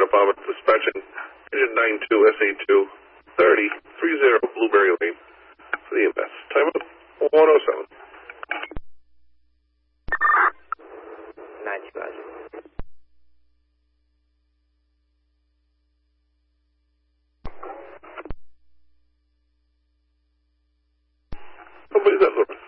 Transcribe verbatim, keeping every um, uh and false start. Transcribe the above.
Bomber dispatching engine nine two S A two thirty three zero Blueberry Lane for the E M S. Time of one oh seven. nine two, Roger. Somebody's at the